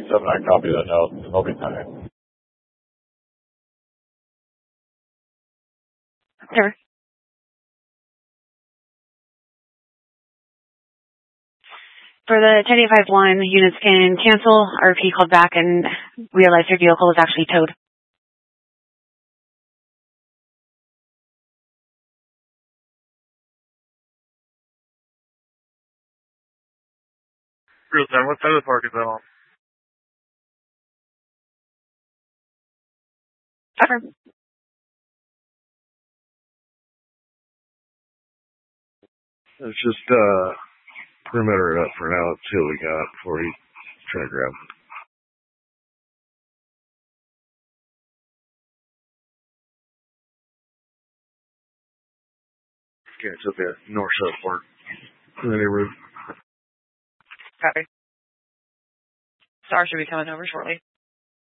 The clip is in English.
7-9, copy that note. Smoking time. Sir. For the 10851, units can cancel. RP called back and realized your vehicle was actually towed. Real time, what side of the park is that on? Affirm. Let's just perimeter it up for now. Let's see what we got before we try to grab it. Okay, it's at the north side of the park. In the neighborhood. Copy. Star should be coming over shortly.